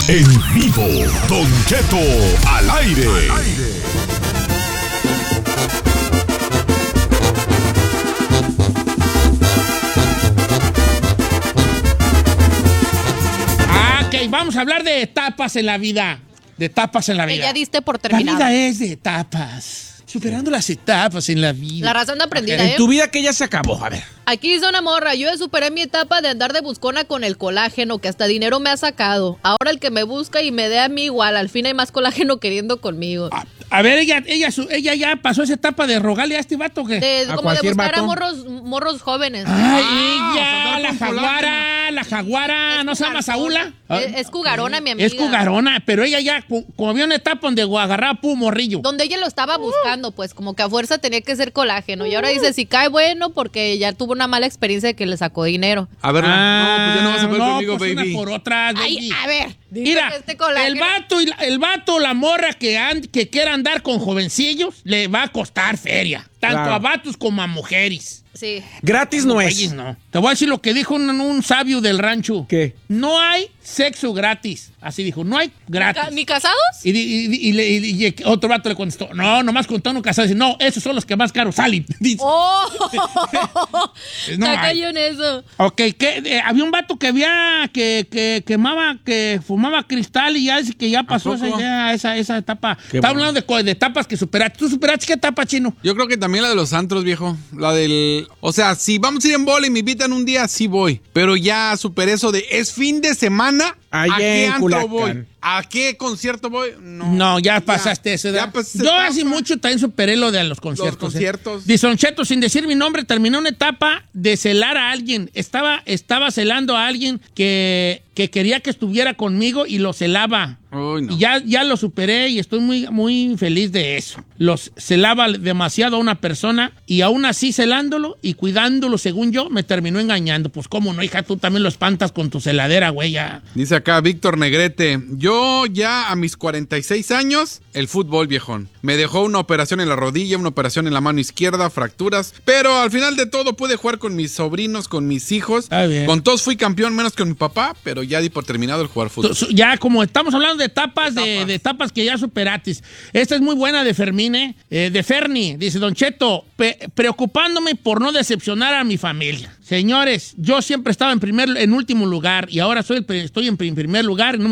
En vivo, Don Cheto al aire. Ok, vamos a hablar de etapas en la vida. De etapas en la vida. Ya diste por terminado. La vida es de etapas. Superando las etapas en la vida. La razón de aprendida, En tu vida que ya se acabó, a ver. Aquí dice una morra, yo ya superé mi etapa de andar de buscona con el colágeno, que hasta dinero me ha sacado. Ahora el que me busca y me dé a mí igual, al fin hay más colágeno queriendo conmigo. A ver, ella ya pasó esa etapa de rogarle a este vato que... Como de cualquier buscar a vato. morros jóvenes. Ay, ella, andar con la jaguara, ¿no se llama Saúla? Es cugarona, mi amiga. Es cugarona, pero ella ya, como había una etapa donde agarraba pu morrillo. Donde ella lo estaba buscando, pues como que a fuerza tenía que ser colágeno. Y ahora dice, si cae bueno, porque ya tuvo una mala experiencia de que le sacó dinero. A ver, no, pues ya no vas a ver conmigo, pues baby. una por otra, baby. Ay, a ver. dice Mira, que este colágeno- el vato, la morra que quiera andar con jovencillos, le va a costar feria. Tanto Claro. a vatos como a mujeres. Sí. Gratis no es. Güeyes, no. Te voy a decir lo que dijo un sabio del rancho. ¿Qué? No hay sexo gratis. Así dijo, no hay gratis. ¿Ni casados? Y otro vato le contestó, no, nomás contó uno casado. Dice, no, esos son los que más caros salen. Dice, ¡Oh! no Ya hay. cayó en eso. Ok, había un vato que quemaba, que fumaba cristal y ya dice que ya pasó poco? esa etapa. Qué Está bueno. hablando de etapas que superaste. ¿Tú superaste qué etapa, Chino? Yo creo que también la de los antros, viejo. La del... O sea, si vamos a ir en bola y me invitan un día, sí voy. Pero ya superé eso de... ¿Es fin de semana? Allá ¿A qué en antro Culiacán. voy? ¿A qué concierto voy? No, ya pasaste eso. ya pasé esa Yo etapa. hace mucho también superé lo de los conciertos. Los conciertos. Dice Don Cheto, sin decir mi nombre, terminé una etapa de celar a alguien. Estaba celando a alguien que quería que estuviera conmigo y lo celaba. Uy, no. Y ya lo superé y estoy muy, muy feliz de eso. Los celaba demasiado a una persona y aún así celándolo y cuidándolo, según yo, me terminó engañando. Pues cómo no, hija, tú también lo espantas con tu celadera, güey, ya. Dice acá Víctor Negrete, yo ya a mis 46 años, el fútbol, viejón. Me dejó una operación en la rodilla, una operación en la mano izquierda, fracturas, pero al final de todo pude jugar con mis sobrinos, con mis hijos. Está bien. Con todos fui campeón, menos con mi papá, pero ya di por terminado el jugar fútbol. Ya como estamos hablando de etapas, de etapas que ya superatis. Esta es muy buena de Fermín, de Ferni. Dice Don Cheto, preocupándome por no decepcionar a mi familia. Señores, yo siempre estaba en último lugar y ahora estoy en primer lugar. No